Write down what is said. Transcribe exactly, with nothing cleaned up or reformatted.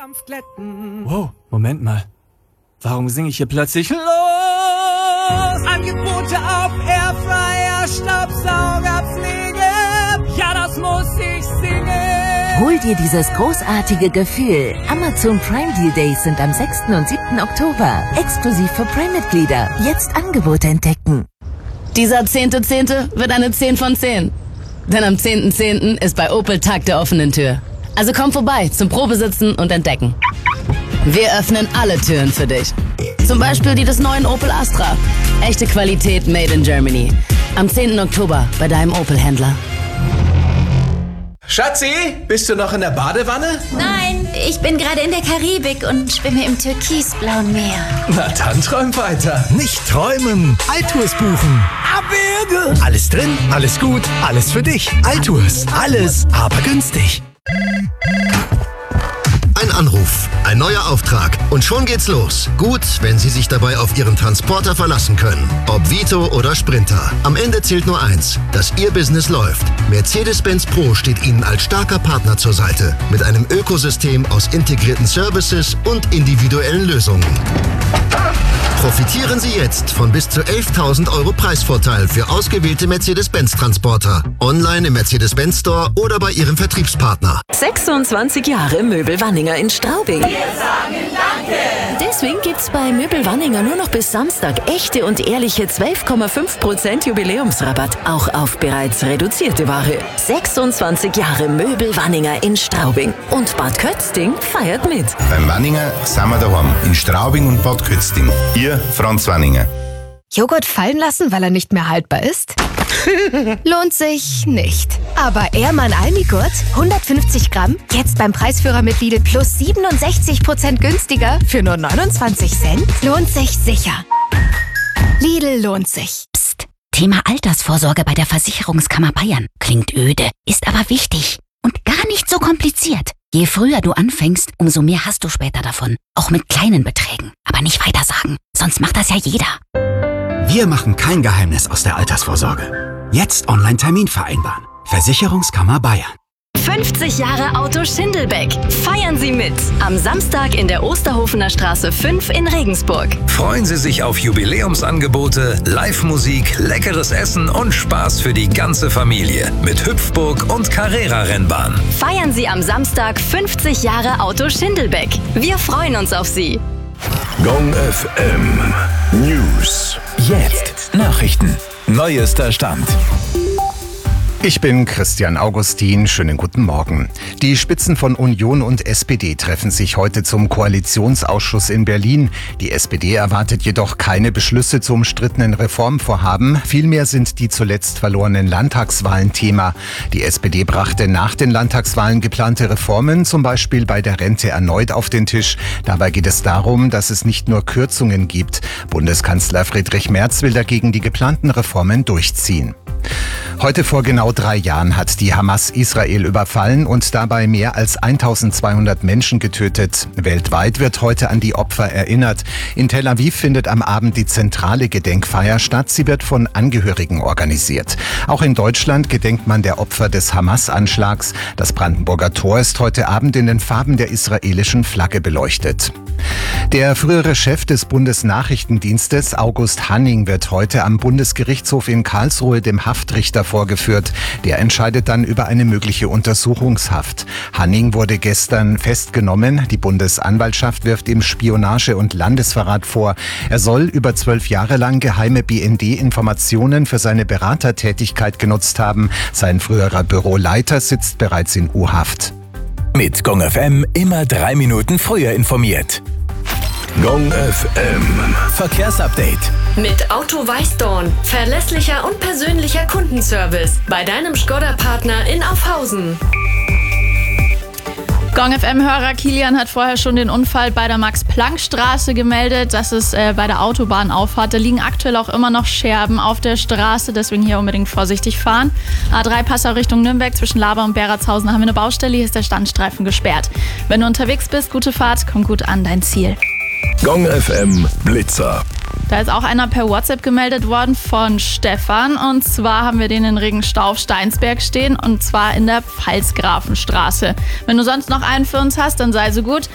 Wow, Moment mal. Warum singe ich hier plötzlich los? Angebote auf Airfryer, Staubsauger, Pflege. Ja, das muss ich singen. Hol dir dieses großartige Gefühl. Amazon Prime Deal Days sind am sechsten und siebten Oktober. Exklusiv für Prime-Mitglieder. Jetzt Angebote entdecken. Dieser zehnte zehnte wird eine zehn von zehn. Denn am zehnten zehnten ist bei Opel Tag der offenen Tür. Also komm vorbei zum Probesitzen und Entdecken. Wir öffnen alle Türen für dich. Zum Beispiel die des neuen Opel Astra. Echte Qualität made in Germany. Am zehnten Oktober bei deinem Opel-Händler. Schatzi, bist du noch in der Badewanne? Nein, ich bin gerade in der Karibik und schwimme im türkisblauen Meer. Na dann träum weiter. Nicht träumen, Altours buchen. Abwürge! Alles drin, alles gut, alles für dich. Altours, alles, aber günstig. Ein Anruf, ein neuer Auftrag und schon geht's los. Gut, wenn Sie sich dabei auf Ihren Transporter verlassen können. Ob Vito oder Sprinter. Am Ende zählt nur eins, dass Ihr Business läuft. Mercedes-Benz Pro steht Ihnen als starker Partner zur Seite. Mit einem Ökosystem aus integrierten Services und individuellen Lösungen. Profitieren Sie jetzt von bis zu elftausend Euro Preisvorteil für ausgewählte Mercedes-Benz-Transporter. Online im Mercedes-Benz Store oder bei Ihrem Vertriebspartner. sechsundzwanzig Jahre Möbel Wanninger in Straubing. Wir sagen Danke! Deswegen gibt's bei Möbel Wanninger nur noch bis Samstag echte und ehrliche zwölf Komma fünf Prozent Jubiläumsrabatt. Auch auf bereits reduzierte Ware. sechsundzwanzig Jahre Möbel Wanninger in Straubing. Und Bad Kötzting feiert mit. Beim Wanninger sind wir daheim. In Straubing und Bad Kötzting. Ihr Franz Wanninger. Joghurt fallen lassen, weil er nicht mehr haltbar ist? Lohnt sich nicht. Aber Ehrmann Almigurt, hundertfünfzig Gramm, jetzt beim Preisführer mit Lidl plus siebenundsechzig Prozent günstiger für nur neunundzwanzig Cent? Lohnt sich sicher. Lidl lohnt sich. Psst. Thema Altersvorsorge bei der Versicherungskammer Bayern. Klingt öde, ist aber wichtig. Und gar nicht so kompliziert. Je früher du anfängst, umso mehr hast du später davon. Auch mit kleinen Beträgen. Aber nicht weitersagen, sonst macht das ja jeder. Wir machen kein Geheimnis aus der Altersvorsorge. Jetzt Online-Termin vereinbaren. Versicherungskammer Bayern. fünfzig Jahre Auto Schindelbeck. Feiern Sie mit. Am Samstag in der Osterhofener Straße fünf in Regensburg. Freuen Sie sich auf Jubiläumsangebote, Live-Musik, leckeres Essen und Spaß für die ganze Familie. Mit Hüpfburg und Carrera-Rennbahn. Feiern Sie am Samstag fünfzig Jahre Auto Schindelbeck. Wir freuen uns auf Sie. Gong F M News. Jetzt Nachrichten. Neuester Stand. Ich bin Christian Augustin. Schönen guten Morgen. Die Spitzen von Union und S P D treffen sich heute zum Koalitionsausschuss in Berlin. Die S P D erwartet jedoch keine Beschlüsse zu umstrittenen Reformvorhaben. Vielmehr sind die zuletzt verlorenen Landtagswahlen Thema. Die S P D brachte nach den Landtagswahlen geplante Reformen, zum Beispiel bei der Rente, erneut auf den Tisch. Dabei geht es darum, dass es nicht nur Kürzungen gibt. Bundeskanzler Friedrich Merz will dagegen die geplanten Reformen durchziehen. Heute vor genau drei Jahren hat die Hamas Israel überfallen und dabei mehr als eintausendzweihundert Menschen getötet. Weltweit wird heute an die Opfer erinnert. In Tel Aviv findet am Abend die zentrale Gedenkfeier statt. Sie wird von Angehörigen organisiert. Auch in Deutschland gedenkt man der Opfer des Hamas-Anschlags. Das Brandenburger Tor ist heute Abend in den Farben der israelischen Flagge beleuchtet. Der frühere Chef des Bundesnachrichtendienstes, August Hanning, wird heute am Bundesgerichtshof in Karlsruhe dem Haftrichter vorgeführt. Der entscheidet dann über eine mögliche Untersuchungshaft. Hanning wurde gestern festgenommen. Die Bundesanwaltschaft wirft ihm Spionage und Landesverrat vor. Er soll über zwölf Jahre lang geheime B N D-Informationen für seine Beratertätigkeit genutzt haben. Sein früherer Büroleiter sitzt bereits in U-Haft. Mit Gong F M immer drei Minuten früher informiert. Gong F M Verkehrsupdate. Mit Auto Weißdorn. Verlässlicher und persönlicher Kundenservice. Bei deinem Škoda-Partner in Aufhausen. Gong F M-Hörer Kilian hat vorher schon den Unfall bei der Max-Planck-Straße gemeldet. Das ist äh, bei der Autobahnauffahrt. Da liegen aktuell auch immer noch Scherben auf der Straße. Deswegen hier unbedingt vorsichtig fahren. A drei Passau Richtung Nürnberg. Zwischen Laber und Beratshausen haben wir eine Baustelle. Hier ist der Standstreifen gesperrt. Wenn du unterwegs bist, gute Fahrt. Komm gut an dein Ziel. Gong F M Blitzer. Da ist auch einer per WhatsApp gemeldet worden von Stefan. Und zwar haben wir den in Regenstauf Steinsberg stehen. Und zwar in der Pfalzgrafenstraße. Wenn du sonst noch einen für uns hast, dann sei so gut.